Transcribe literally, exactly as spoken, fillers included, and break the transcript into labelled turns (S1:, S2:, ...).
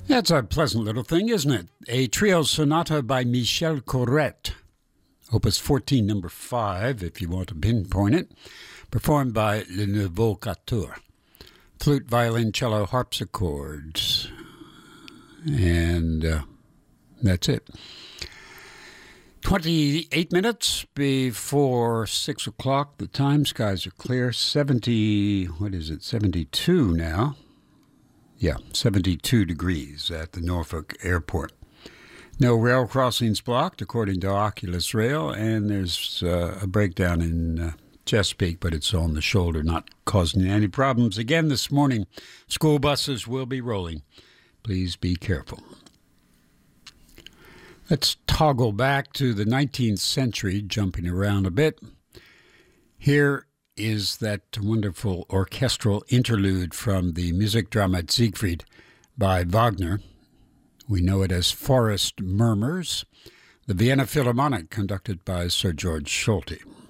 S1: That's a pleasant little thing, isn't it? A trio sonata by Michel Corrette, Opus fourteen, number five, if you want to pinpoint it, performed by Le Nouveau Quatuor. Flute, violin, cello, harpsichords. And uh, that's it. twenty-eight minutes before six o'clock. The time, skies are clear. seventy, what is it, seventy-two now. Yeah, seventy-two degrees at the Norfolk Airport. No rail crossings blocked, according to Oculus Rail, and there's uh, a breakdown in uh, Chesapeake, but it's on the shoulder, not causing any problems. Again, this morning, school buses will be rolling. Please be careful. Let's toggle back to the nineteenth century, jumping around a bit. Here is that wonderful orchestral interlude from the Musikdrama Siegfried by Wagner. We know it as Forest Murmurs, the Vienna Philharmonic, conducted by Sir George Solti.